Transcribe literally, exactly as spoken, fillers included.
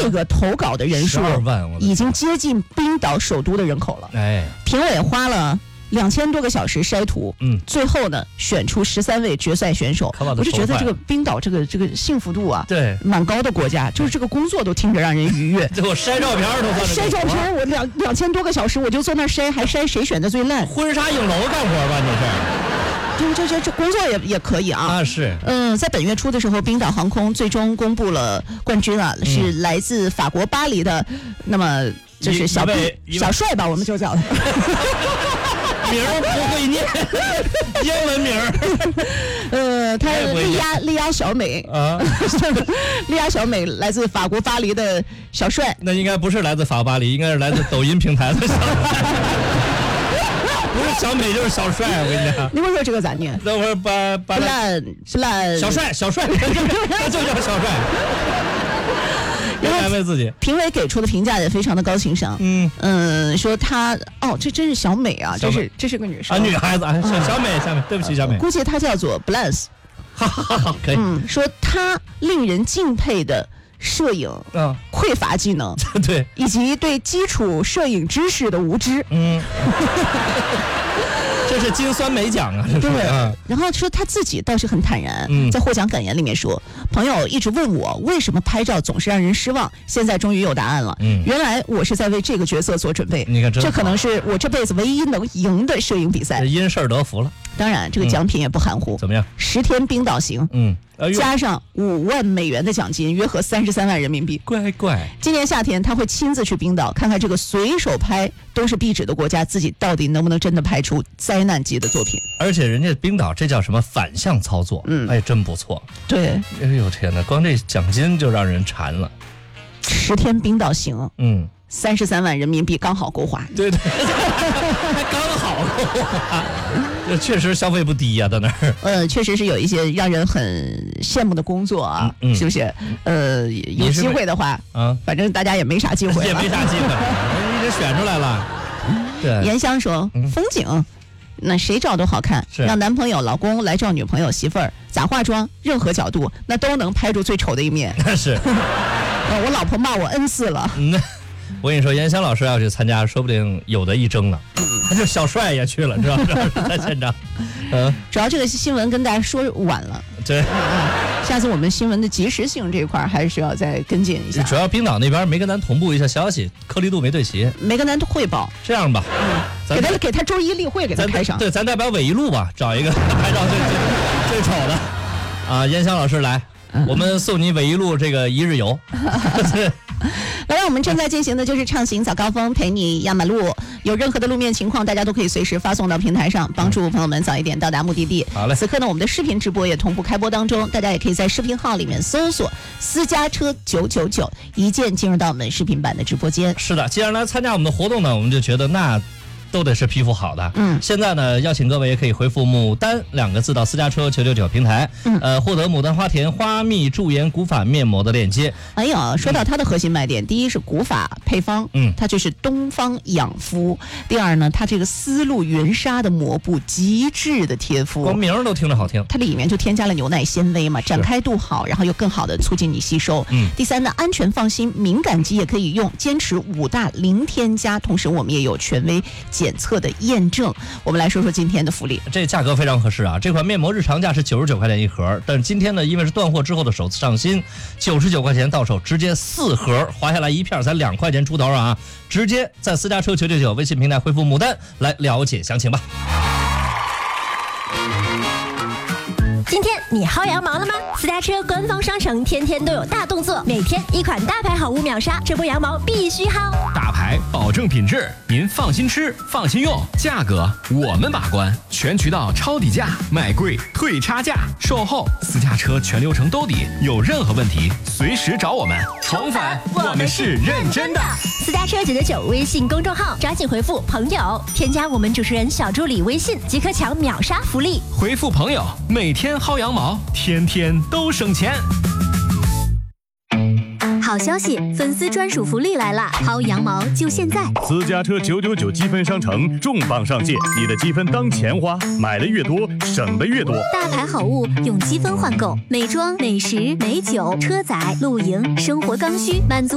这个投稿的人数已经接近冰岛首都的人口了。 哎， 评委花了两千多个小时筛图， 嗯， 最后呢选出十三位决赛选手。我就觉得这个冰岛这个这个幸福度啊， 对， 蛮高的国家，就是这个工作都听着让人愉悦。 最后筛照片都筛照片，我两两千多个小时，我就坐那筛，还筛谁选的最烂。 婚纱影楼干活吧，你是？ 对，这这这工作也也可以啊。 啊是。 嗯，在本月初的时候，冰岛航空最终公布了冠军啊，是来自法国巴黎的，那么就是小小帅吧，我们就叫他。 名儿不会念，英文名儿。 呃，他利亚利亚小美啊，利亚小美来自法国巴黎的小帅。 那应该不是来自法国巴黎，应该是来自抖音平台的小帅。不是小美就是小帅，我跟你讲。 你给我说这个咋念？ 等会儿把把烂烂小帅小帅，他就叫小帅。别安慰自己。 评委给出的评价也非常的高情商。嗯嗯，说她哦，这真是小美啊，这是这是个女生啊，女孩子啊，小小美小美，对不起小美。 估计她叫做 Bless。 哈哈哈，可以。 嗯，说她令人敬佩的摄影嗯匮乏技能， 对， 以及对基础摄影知识的无知。嗯。 这是金酸梅奖啊！ 对，然后说他自己倒是很坦然，嗯、在获奖感言里面说，朋友一直问我为什么拍照总是让人失望，现在终于有答案了。嗯，原来我是在为这个角色做准备。 你看， 这可能是我这辈子唯一能赢的摄影比赛。 因事得福了。 当然，这个奖品也不含糊。 嗯、怎么样？ 十天冰岛行。嗯。加上五万美元的奖金，约合三十三万人民币。 乖乖， 今年夏天他会亲自去冰岛，看看这个随手拍都是壁纸的国家，自己到底能不能真的拍出灾难级的作品。 而且人家冰岛这叫什么反向操作？嗯，哎，真不错。 对， 哎呦天哪，光这奖金就让人馋了。 十天冰岛行，嗯，三十三万人民币刚好够花。 对对，还刚好够花。这确实消费不低呀、啊，在那儿。 呃，确实是有一些让人很羡慕的工作啊，嗯、是不是？呃，有机会的话，啊，反正大家也没啥机会， 也没啥机会，一直选出来了。对， 颜香说，风景，那谁照都好看，让男朋友、老公来照女朋友、媳妇儿，咋化妆，任何角度，那都能拍出最丑的一面。 那是， 呃，我老婆骂我 N 次了。 嗯。我跟你说，颜香老师要去参加，说不定有的一争呢。他就小帅也去了，知道吗？在现场。 嗯，主要这个新闻跟大家说晚了。 对、 嗯，下次我们新闻的及时性这一块还是要再跟进一下。 主要冰岛那边没跟咱同步一下消息，颗粒度没对齐， 没跟咱汇报。 这样吧， 嗯、给他给他周一例会给他开上。 对，咱代表纬一路吧，找一个拍照最最最丑的。啊，颜香老师来，嗯、我们送你纬一路这个一日游。 来来，我们正在进行的就是畅行早高峰，陪你压马路。有任何的路面情况，大家都可以随时发送到平台上，帮助朋友们早一点到达目的地。 好嘞。 此刻呢，我们的视频直播也同步开播当中，大家也可以在视频号里面搜索“私家车九九九”，一键进入到我们视频版的直播间。 是的，既然来参加我们的活动呢，我们就觉得那。都得是皮肤好的，嗯，现在呢，邀请各位也可以回复牡丹两个字到私家车九九九平台，嗯，呃，获得牡丹花田花蜜驻颜古法面膜的链接。 哎呀，说到它的核心卖点，嗯、第一是古法配方，嗯，它就是东方养肤；第二呢，它这个丝路云纱的膜布极致的贴肤， 光名都听着好听。 它里面就添加了牛奶纤维嘛，展开度好，然后又更好的促进你吸收。嗯，第三呢，安全放心，敏感肌也可以用，坚持五大零添加，同时我们也有权威检测的验证。我们来说说今天的福利， 这价格非常合适啊！这款面膜日常价是九十九块钱一盒，但是今天呢，因为是断货之后的首次上新，九十九块钱到手，直接四盒划下来一片才两块钱出头啊！直接在私家车九九九微信平台回复牡丹来了解详情吧。 今天你薅羊毛了吗？私家车官方商城天天都有大动作，每天一款大牌好物秒杀，这波羊毛必须薅。 大牌保证品质，您放心吃，放心用，价格我们把关，全渠道抄底价，买贵退差价，售后私家车全流程兜底，有任何问题随时找我们。重返，我们是认真的。 私家车九九九微信公众号，抓紧回复朋友，添加我们主持人小助理微信，即可抢秒杀福利。 回复朋友，每天薅羊毛，天天都省钱。 好消息，粉丝专属福利来啦！薅羊毛就现在！ 私家车九九九积分商城重磅上线，你的积分当钱花，买的越多，省的越多。 大牌好物用积分换购，美妆、美食、美酒、车载、露营、生活刚需，满足